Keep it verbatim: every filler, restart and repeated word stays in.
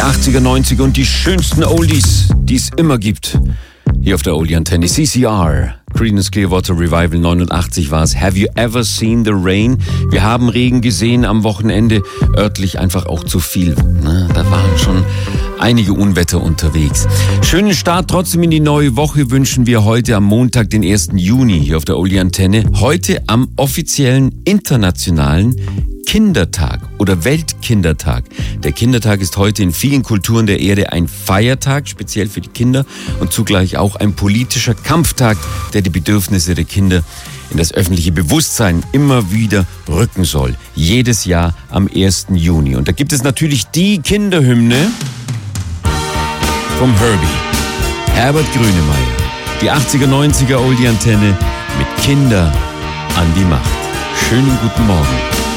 achtziger, neunziger und die schönsten Oldies, die es immer gibt. Hier auf der Oldie-Antenne. C C R, Creedence Clearwater Revival neunundachtzig war es. Have you ever seen the rain? Wir haben Regen gesehen am Wochenende. Örtlich einfach auch zu viel. Na, da waren schon einige Unwetter unterwegs. Schönen Start trotzdem in die neue Woche wünschen wir heute am Montag, den ersten Juni hier auf der Oldie-Antenne. Heute am offiziellen internationalen Kindertag oder Weltkindertag. Der Kindertag ist heute in vielen Kulturen der Erde ein Feiertag, speziell für die Kinder und zugleich auch ein politischer Kampftag, der die Bedürfnisse der Kinder in das öffentliche Bewusstsein immer wieder rücken soll. Jedes Jahr am ersten Juni. Und da gibt es natürlich die Kinderhymne vom Herbie, Herbert Grönemeyer. Die achtziger, neunziger Oldie-Antenne mit Kinder an die Macht. Schönen guten Morgen.